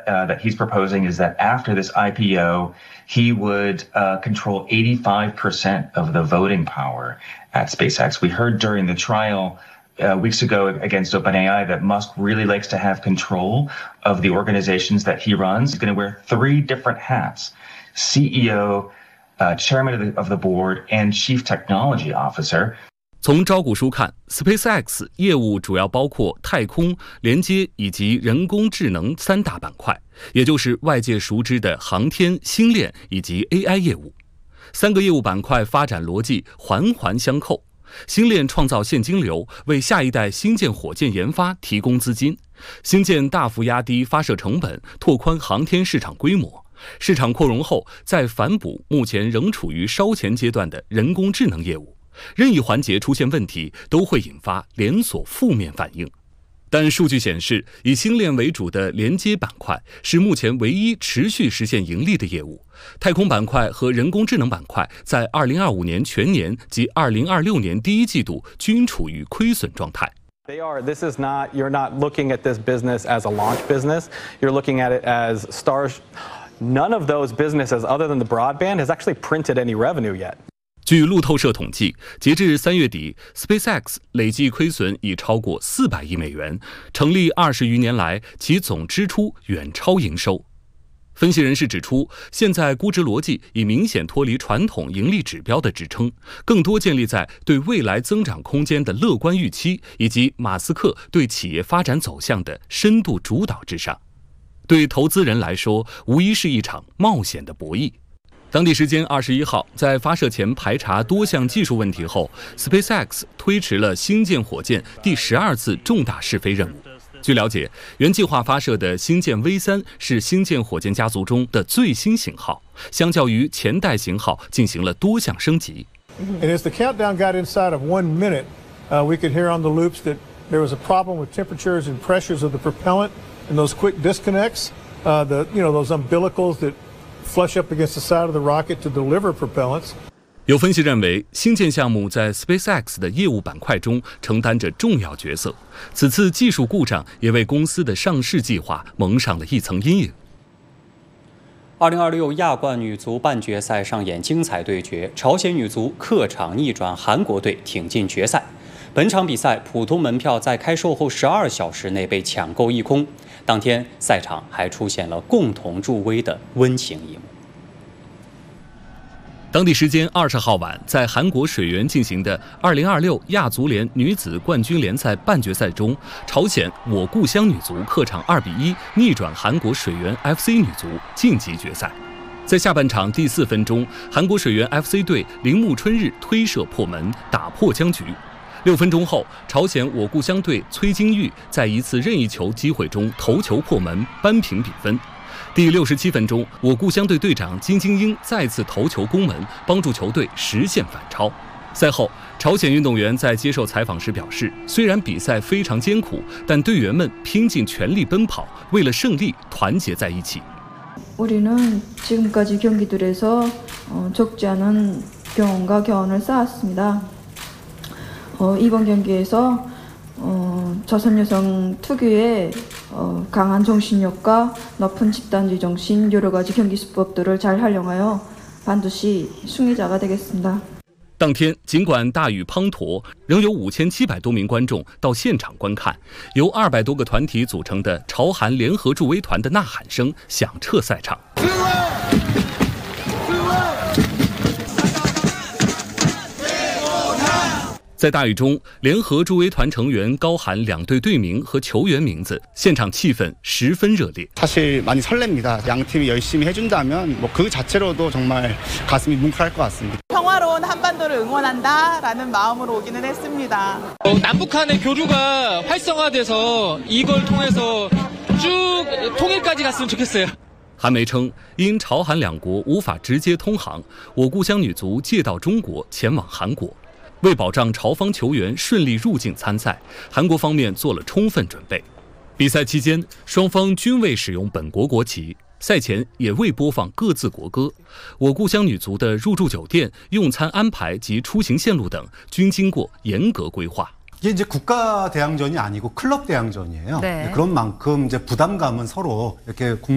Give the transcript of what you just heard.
that he's proposing is that after this IPO, he would control 85% of the voting power at SpaceX. We heard during the trial weeks ago against OpenAI that Musk really likes to have control of the organizations that he runs. He's going to wear 3 different hats: CEO, chairman of the board, and chief technology officer. 从招股书看 ，SpaceX 业务主要包括太空、连接以及人工智能3大板块，也就是外界熟知的航天、星链以及 AI 业务。3个业务板块发展逻辑环环相扣。星链创造现金流，为下一代星舰火箭研发提供资金；星舰大幅压低发射成本，拓宽航天市场规模。市场扩容后，再反哺目前仍处于烧钱阶段的人工智能业务。任意环节出现问题，都会引发连锁负面反应。但数据显示，以星链为主的连接板块是目前唯一持续实现盈利的业务。太空板块和人工智能板块在2025年全年及2026年第一季度均处于亏损状态。 This is not, you're not looking at this business as a launch business. You're looking at it as stars. None of those businesses, other than the broadband, has actually printed any revenue yet. 据路透社统计，截至3月底 ，SpaceX 累计亏损已超过400亿美元，成立20余年来，其总支出远超营收。分析人士指出，现在估值逻辑已明显脱离传统盈利指标的支撑，更多建立在对未来增长空间的乐观预期，以及马斯克对企业发展走向的深度主导之上。对投资人来说，无疑是一场冒险的博弈。当地时间21号，在发射前排查多项技术问题后 ，SpaceX 推迟了星舰火箭第12次重大试飞任务。据了解，原计划发射的星舰 V3是星舰火箭家族中的最新型号，相较于前代型号进行了多项升级。 And as the countdown got inside of 1 minute, we could hear on the loops that there was a problem with temperatures and pressures of the propellant and those quick disconnects, those umbilicals that flush up against the side of the rocket to deliver propellants. 有分析认为，星舰项目在 SpaceX 的业务板块中承担着重要角色。此次技术故障也为公司的上市计划蒙上了一层阴影。 2026亚冠女足半决赛上演精彩对决，朝鲜女足客场逆转韩国队，挺进决赛。本场比赛普通门票在开售后12小时内被抢购一空。当天赛场还出现了共同助威的温情一幕。 当地时间20号晚，在韩国水原进行的2026亚足联女子冠军联赛半决赛中，朝鲜我故乡女足客场2-1逆转韩国水原 FC 女足，晋级决赛。在下半场第4分钟，韩国水原 FC 队铃木春日推射破门，打破僵局。6分钟后，朝鲜我故乡队崔京玉在一次任意球机会中头球破门，扳平比分。第67分钟，我故乡队队长金京英再次头球攻门，帮助球队实现反超。赛后，朝鲜运动员在接受采访时表示，虽然比赛非常艰苦，但队员们拼尽全力奔跑，为了胜利团结在一起。 우리는 지금까지 경기들에서 적지 않은 경험과 교훈을 쌓았습니다. 이번 경기에서 조선 여성 특유의 강한 정신력과 높은 집단주의 정신, 여러 가지 경기 수법들을 잘 활용하여 반드시 승리자가 되겠습니다. 当天，尽管大雨滂沱，仍有5700多名观众到现场观看，由200多个团体组成的朝韩联合助威团的呐喊声响彻赛场。在大雨中，联合助威团成员高喊2队队名和球员名字，现场气氛十分热烈。 사실 많이 설렙니다. 양 팀이 열심히 해준다면 그 자체로도 정말 가슴이 뭉클할 것 같습니다. 평화로운 한반도를 응원한다라는 마음으로 오기는 했습니다. 남북한의 교류가 활성화돼서 이걸 통해서 쭉 통일까지 갔으면 좋겠어요. 韩媒称，因朝韩两国无法直接通航，我故乡女足借道中国前往韩国。 为保障朝方球员顺利入境参赛，韩国方面做了充分准备。比赛期间，双方均未使用本国国旗，赛前也未播放各自国歌。我故乡女足的入住酒店、用餐安排及出行线路等均经过严格规划。 이게 이제 국가 대항전이 아니고 클럽 대항전이에요. 네. 그런 만큼 이제 부담감은 서로 이렇게